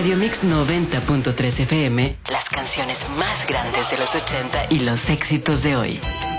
Radio Mix 90.3 FM, las canciones más grandes de los 80 y los éxitos de hoy.